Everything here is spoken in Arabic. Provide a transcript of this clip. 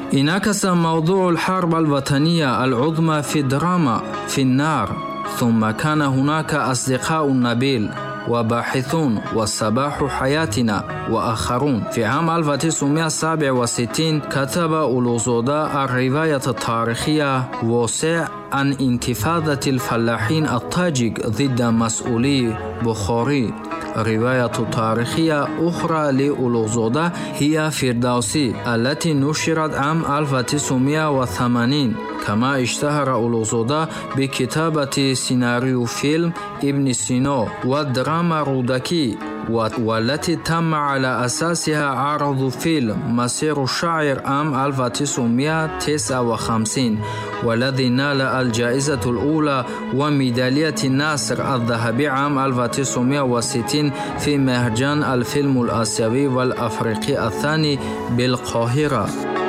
انعكس موضوع الحرب الوطنية العظمى في الدراما في النار، ثم كان هناك أصدقاء نبيل وباحثون وصباح حياتنا وآخرون. في عام 1967 كتب أولوغزاده الرواية التاريخية واسع عن انتفاضة الفلاحين التاجيك ضد مسؤولي بخاري. رواية تاريخية أخرى لأولوغزاده هي فردوسی التي نشرت عام 1980. كما اشتهر أولوغزاده بكتابة سيناريو فيلم ابن سینا ودراما رودکی والتي تم على أساسها عرض فيلم مسير الشاعر عام 1959 والذي نال الجائزة الأولى وميدالية النصر الذهبي عام 1960 في مهرجان الفيلم الآسيوي والأفريقي الثاني بالقاهرة.